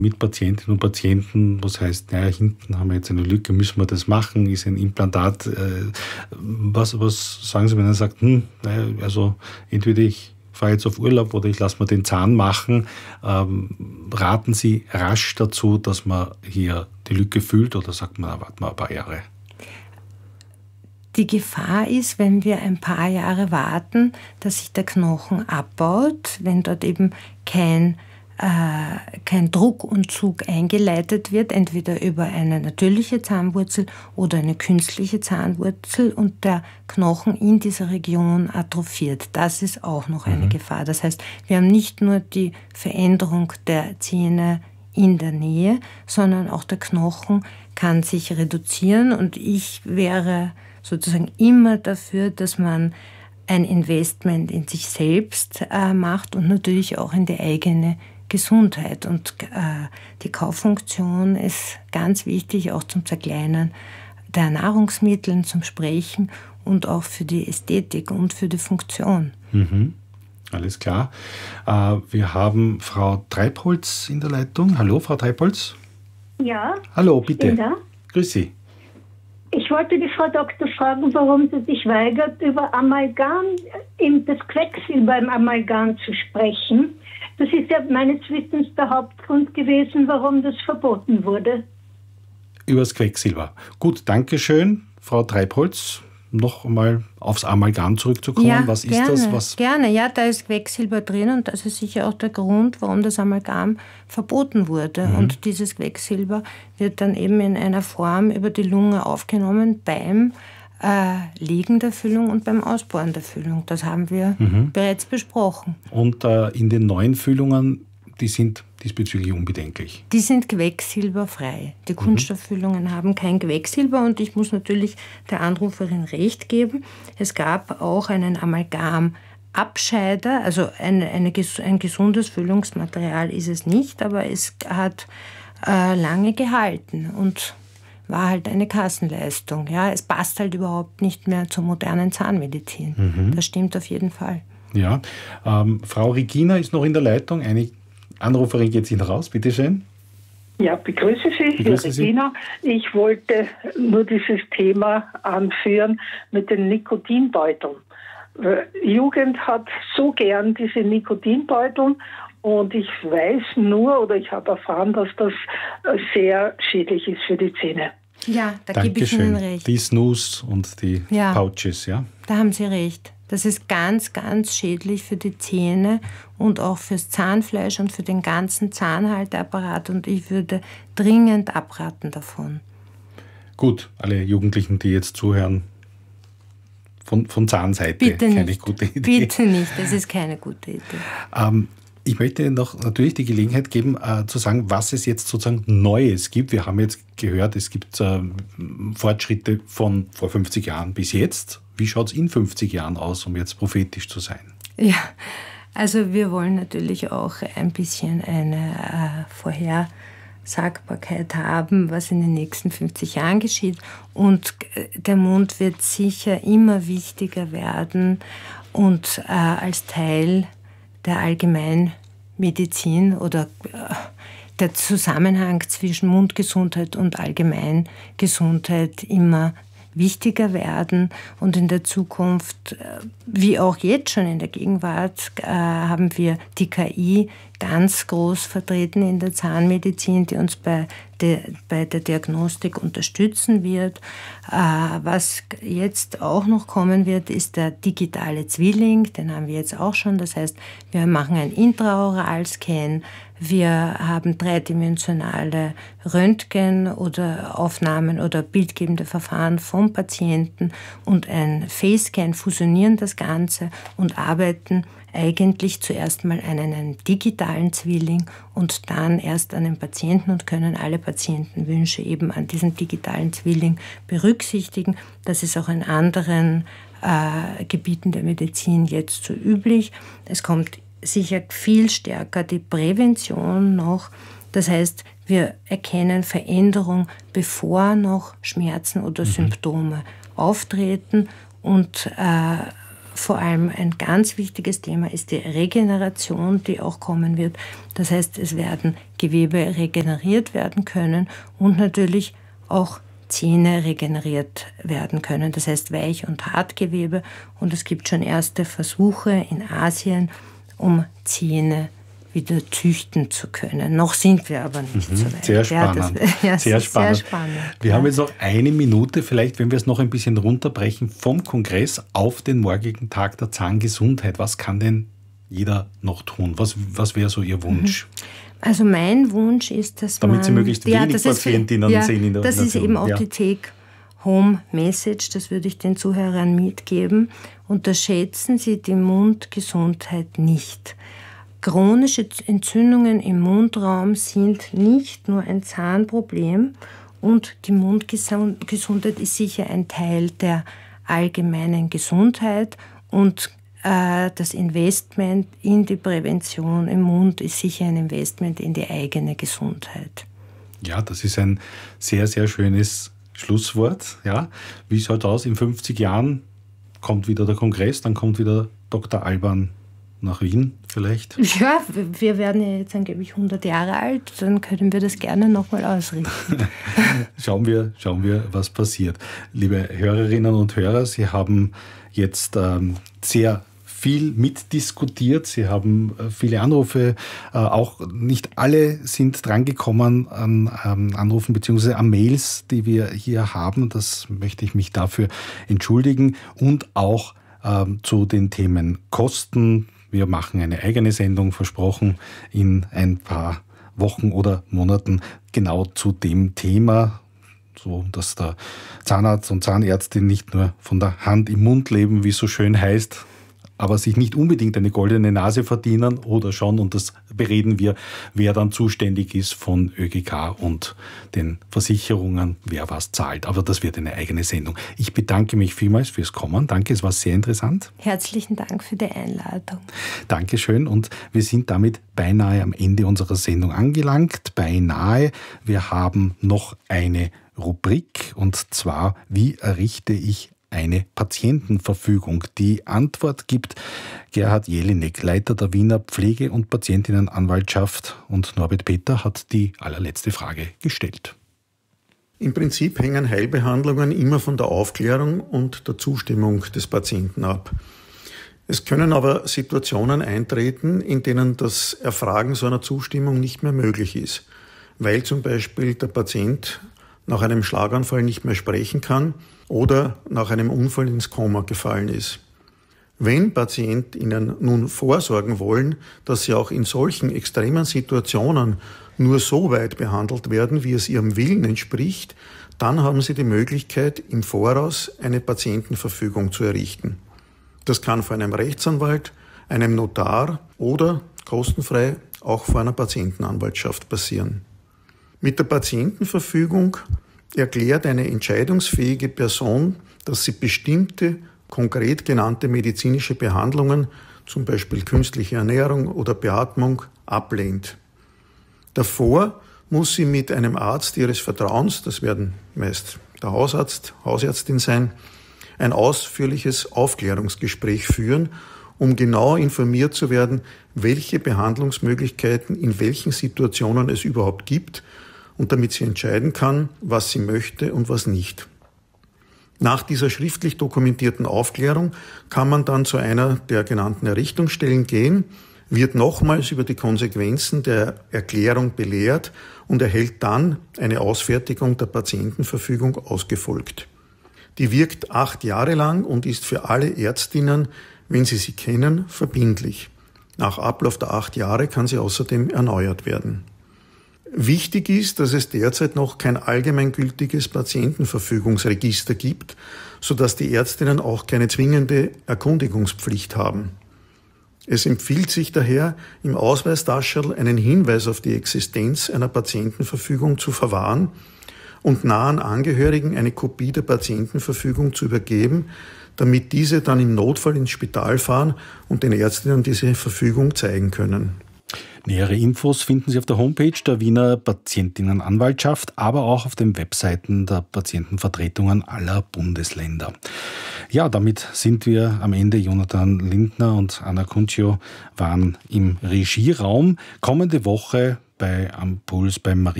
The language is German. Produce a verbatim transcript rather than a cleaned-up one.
mit Patientinnen und Patienten, was heißt, naja, hinten haben wir jetzt eine Lücke, müssen wir das machen, ist ein Implantat. Äh, was, was sagen Sie, wenn er sagt, hm, naja, also entweder ich fahre jetzt auf Urlaub oder ich lasse mir den Zahn machen. Ähm, raten Sie rasch dazu, dass man hier die Lücke füllt, oder sagt man, warten wir ein paar Jahre? Die Gefahr ist, wenn wir ein paar Jahre warten, dass sich der Knochen abbaut, wenn dort eben kein kein Druck und Zug eingeleitet wird, entweder über eine natürliche Zahnwurzel oder eine künstliche Zahnwurzel, und der Knochen in dieser Region atrophiert. Das ist auch noch eine mhm. Gefahr. Das heißt, wir haben nicht nur die Veränderung der Zähne in der Nähe, sondern auch der Knochen kann sich reduzieren, und ich wäre sozusagen immer dafür, dass man ein Investment in sich selbst äh, macht und natürlich auch in die eigene Gesundheit. Und äh, die Kauffunktion ist ganz wichtig, auch zum Zerkleinern der Nahrungsmittel, zum Sprechen und auch für die Ästhetik und für die Funktion. Mhm. Alles klar. Äh, wir haben Frau Treibholz in der Leitung. Hallo, Frau Treibholz. Ja. Hallo, bitte. Bin da. Grüß Sie. Ich wollte die Frau Doktor fragen, warum sie sich weigert, über Amalgam, das Quecksilber im Amalgam zu sprechen. Das ist ja meines Wissens der Hauptgrund gewesen, warum das verboten wurde. Übers Quecksilber. Gut, danke schön, Frau Treibholz. Noch einmal aufs Amalgam zurückzukommen. Ja, was ist gerne, das? Was gerne. Ja, da ist Quecksilber drin, und das ist sicher auch der Grund, warum das Amalgam verboten wurde. Mhm. Und dieses Quecksilber wird dann eben in einer Form über die Lunge aufgenommen beim äh, Legen der Füllung und beim Ausbohren der Füllung. Das haben wir mhm. bereits besprochen. Und äh, in den neuen Füllungen, die sind diesbezüglich unbedenklich? Die sind quecksilberfrei. Die Kunststofffüllungen mhm. haben kein Quecksilber, und ich muss natürlich der Anruferin recht geben. Es gab auch einen Amalgamabscheider, also eine, eine, ein gesundes Füllungsmaterial ist es nicht, aber es hat äh, lange gehalten und war halt eine Kassenleistung. Ja, es passt halt überhaupt nicht mehr zur modernen Zahnmedizin. Mhm. Das stimmt auf jeden Fall. Ja, ähm, Frau Regina ist noch in der Leitung. Eine Anruferin geht sich noch raus, bitteschön. Ja, begrüße Sie, begrüße Regina. Sie. Ich wollte nur dieses Thema anführen mit den Nikotinbeuteln. Die Jugend hat so gern diese Nikotinbeutel, und ich weiß nur, oder ich habe erfahren, dass das sehr schädlich ist für die Zähne. Ja, da gebe ich Ihnen recht. Die Snus und die ja, Pouches, ja? Da haben Sie recht. Das ist ganz, ganz schädlich für die Zähne und auch fürs Zahnfleisch und für den ganzen Zahnhalteapparat. Und ich würde dringend abraten davon. Gut, alle Jugendlichen, die jetzt zuhören, von, von Zahnseite Bitte keine nicht. gute Idee. Bitte nicht, das ist keine gute Idee. Ähm, Ich möchte Ihnen noch natürlich die Gelegenheit geben, äh, zu sagen, was es jetzt sozusagen Neues gibt. Wir haben jetzt gehört, es gibt äh, Fortschritte von vor fünfzig Jahren bis jetzt. Wie schaut es in fünfzig Jahren aus, um jetzt prophetisch zu sein? Ja, also wir wollen natürlich auch ein bisschen eine äh, Vorhersagbarkeit haben, was in den nächsten fünfzig Jahren geschieht. Und der Mund wird sicher immer wichtiger werden und äh, als Teil der Allgemeinmedizin oder der Zusammenhang zwischen Mundgesundheit und Allgemeingesundheit immer wichtiger werden. Und in der Zukunft, wie auch jetzt schon in der Gegenwart, haben wir die K I ganz groß vertreten in der Zahnmedizin, die uns bei der, bei der Diagnostik unterstützen wird. Was jetzt auch noch kommen wird, ist der digitale Zwilling. Den haben wir jetzt auch schon. Das heißt, wir machen einen Intraoral-Scan. Wir haben dreidimensionale Röntgen oder Aufnahmen oder bildgebende Verfahren vom Patienten und ein Face-Scan, fusionieren das Ganze und arbeiten eigentlich zuerst mal an einem digitalen Zwilling und dann erst an den Patienten und können alle Patientenwünsche eben an diesem digitalen Zwilling berücksichtigen. Das ist auch in anderen äh, Gebieten der Medizin jetzt so üblich. Es kommt sicher viel stärker die Prävention noch. Das heißt, wir erkennen Veränderung, bevor noch Schmerzen oder mhm. Symptome auftreten und äh, vor allem ein ganz wichtiges Thema ist die Regeneration, die auch kommen wird. Das heißt, es werden Gewebe regeneriert werden können und natürlich auch Zähne regeneriert werden können. Das heißt Weich- und Hartgewebe. Und es gibt schon erste Versuche in Asien, um Zähne wieder züchten zu können. Noch sind wir aber nicht mhm, so weit. Sehr spannend. Ja, das, ja, sehr, spannend. sehr spannend. Wir ja. haben jetzt noch eine Minute, vielleicht, wenn wir es noch ein bisschen runterbrechen, vom Kongress auf den morgigen Tag der Zahngesundheit. Was kann denn jeder noch tun? Was, was wäre so Ihr Wunsch? Also mein Wunsch ist, dass Damit man... Sie möglichst ja, wenig Patientinnen ist, ja, sehen in der Das Nation. ist eben auch ja. die Take-Home-Message, das würde ich den Zuhörern mitgeben. Unterschätzen Sie die Mundgesundheit nicht. Chronische Entzündungen im Mundraum sind nicht nur ein Zahnproblem und die Mundgesundheit ist sicher ein Teil der allgemeinen Gesundheit und äh, das Investment in die Prävention im Mund ist sicher ein Investment in die eigene Gesundheit. Ja, das ist ein sehr, sehr schönes Schlusswort. Ja. Wie schaut aus? In fünfzig Jahren kommt wieder der Kongress, dann kommt wieder Doktor Alban nach Wien vielleicht? Ja, wir werden ja jetzt angeblich hundert Jahre alt, dann können wir das gerne nochmal ausrichten. schauen wir, schauen wir, was passiert. Liebe Hörerinnen und Hörer, Sie haben jetzt ähm, sehr viel mitdiskutiert. Sie haben äh, viele Anrufe, äh, auch nicht alle sind drangekommen an ähm, Anrufen bzw. an Mails, die wir hier haben. Das möchte ich mich dafür entschuldigen. Und auch ähm, zu den Themen Kosten. Wir machen eine eigene Sendung, versprochen, in ein paar Wochen oder Monaten genau zu dem Thema, so dass der Zahnarzt und Zahnärztin nicht nur von der Hand im Mund leben, wie es so schön heißt, aber sich nicht unbedingt eine goldene Nase verdienen oder schon, und das bereden wir, wer dann zuständig ist von ÖGK und den Versicherungen, wer was zahlt. Aber das wird eine eigene Sendung. Ich bedanke mich vielmals fürs Kommen. Danke, es war sehr interessant. Herzlichen Dank für die Einladung. Dankeschön, und wir sind damit beinahe am Ende unserer Sendung angelangt. Beinahe. Wir haben noch eine Rubrik, und zwar: Wie errichte ich eine Patientenverfügung? Die Antwort gibt Gerhard Jelinek, Leiter der Wiener Pflege- und Patientinnenanwaltschaft, und Norbert Peter hat die allerletzte Frage gestellt. Im Prinzip hängen Heilbehandlungen immer von der Aufklärung und der Zustimmung des Patienten ab. Es können aber Situationen eintreten, in denen das Erfragen so einer Zustimmung nicht mehr möglich ist, weil zum Beispiel der Patient nach einem Schlaganfall nicht mehr sprechen kann oder nach einem Unfall ins Koma gefallen ist. Wenn PatientInnen nun vorsorgen wollen, dass sie auch in solchen extremen Situationen nur so weit behandelt werden, wie es ihrem Willen entspricht, dann haben sie die Möglichkeit, im Voraus eine Patientenverfügung zu errichten. Das kann vor einem Rechtsanwalt, einem Notar oder kostenfrei auch vor einer Patientenanwaltschaft passieren. Mit der Patientenverfügung erklärt eine entscheidungsfähige Person, dass sie bestimmte, konkret genannte medizinische Behandlungen, zum Beispiel künstliche Ernährung oder Beatmung, ablehnt. Davor muss sie mit einem Arzt ihres Vertrauens, das werden meist der Hausarzt, Hausärztin sein, ein ausführliches Aufklärungsgespräch führen, um genau informiert zu werden, welche Behandlungsmöglichkeiten in welchen Situationen es überhaupt gibt, und damit sie entscheiden kann, was sie möchte und was nicht. Nach dieser schriftlich dokumentierten Aufklärung kann man dann zu einer der genannten Errichtungsstellen gehen, wird nochmals über die Konsequenzen der Erklärung belehrt und erhält dann eine Ausfertigung der Patientenverfügung ausgefolgt. Die wirkt acht Jahre lang und ist für alle Ärztinnen, wenn sie sie kennen, verbindlich. Nach Ablauf der acht Jahre kann sie außerdem erneuert werden. Wichtig ist, dass es derzeit noch kein allgemeingültiges Patientenverfügungsregister gibt, sodass die Ärztinnen auch keine zwingende Erkundigungspflicht haben. Es empfiehlt sich daher, im Ausweistaschel einen Hinweis auf die Existenz einer Patientenverfügung zu verwahren und nahen Angehörigen eine Kopie der Patientenverfügung zu übergeben, damit diese dann im Notfall ins Spital fahren und den Ärztinnen diese Verfügung zeigen können. Nähere Infos finden Sie auf der Homepage der Wiener Patientinnenanwaltschaft, aber auch auf den Webseiten der Patientenvertretungen aller Bundesländer. Ja, damit sind wir am Ende. Jonathan Lindner und Anna Kuncio waren im Regieraum. Kommende Woche bei Am Puls beim Maria